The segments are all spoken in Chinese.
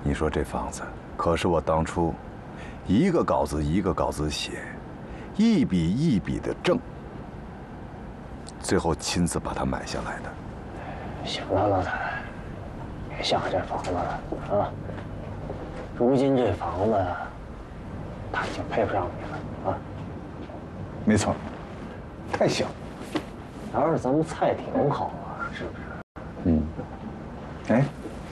你说这房子可是我当初一个稿子一个稿子写，一笔一笔的挣，最后亲自把它买下来的。 行了，老太，别想这房子了啊！如今这房子，它已经配不上你了啊！ 没错，太小。 要是咱们菜挺好啊，是不是？ 嗯。哎，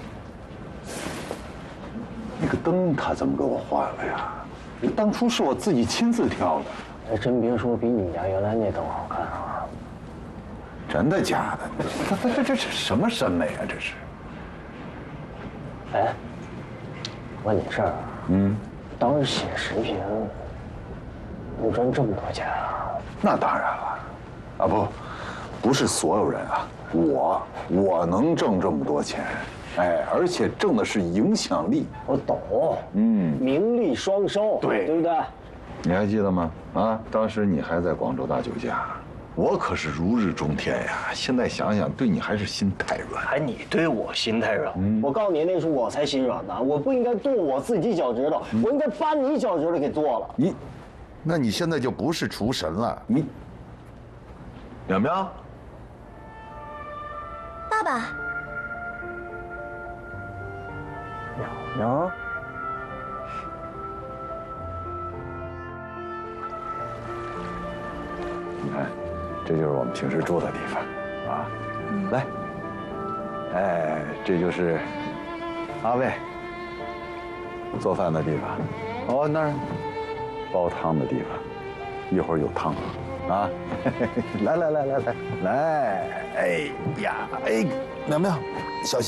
那个灯他怎么给我换了呀？当初是我自己亲自挑的。 还真别说，比你家原来那灯好看啊！ 真的假的？这是什么审美啊？这是。 哎，问你事儿啊。嗯。当时写视频，能赚这么多钱啊？ 那当然了。啊不是所有人啊。我能挣这么多钱，哎，而且挣的是影响力。 我懂。嗯。名利双收。对不对？ 你还记得吗？啊，当时你还在广州大酒家。我可是如日中天呀！现在想想，对你还是心太软。 还你对我心太软？我告诉你，那时候我才心软呢。我不应该剁我自己脚趾头，我应该把你脚趾头给剁了。 那你现在就不是厨神了。苗苗， 爸爸， 苗苗。 你看，这就是我们平时住的地方，啊，来，哎，这就是阿卫做饭的地方，哦，那儿煲汤的地方，一会儿有汤喝，啊，来，哎呀，哎，苗苗，小心。